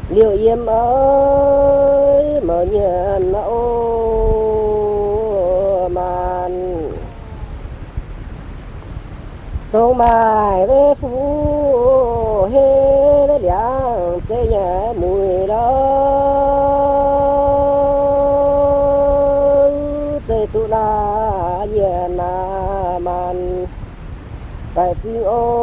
liệu yếm ơi mở nhận ô màn sông mai về phú hê để liang tê nhẹ mùi đó tê tu la nhẹ na màn phải tiếng ô